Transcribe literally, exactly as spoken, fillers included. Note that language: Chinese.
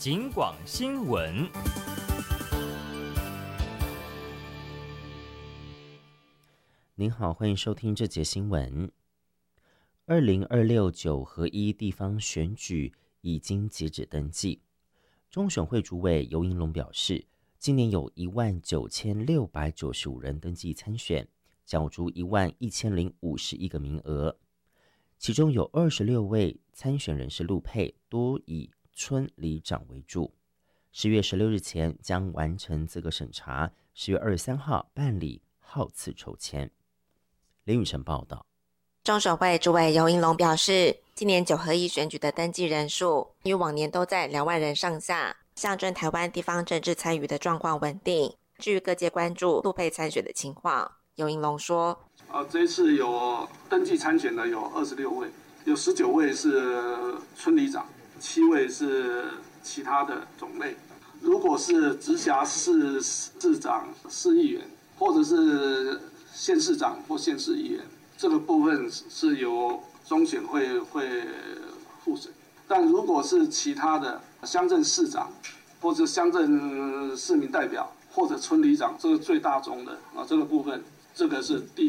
警广新闻。 您好，欢迎收听这节新闻。二零二六九合一地方选举已经截止登记。中选会主委游盈隆表示，今年有一万九千六百九十五人登记参选，角逐一万一千零五十一个名额，其中有二十六位参选人是陆配，多以村里长为主。十月十六日前将完成资格审查，十月二十三号办理号次抽签。林宇晨报道。 中选会主委游盈隆表示，今年九合一选举的登记人数与往年都在两万人上下，象征台湾地方政治参与的状况稳定。至于各界关注陆配参选的情况，游盈隆说： 呃，这一次有登记参选的有二十六位，有十九位是村里长，七位是其他的种类。如果是直辖市市长、市议员，或者是县市长或县市议员，这个部分是由中选会会复审。但如果是其他的乡镇市长，或者乡镇市民代表，或者村里长，这个最大宗的啊，这个部分，这个是地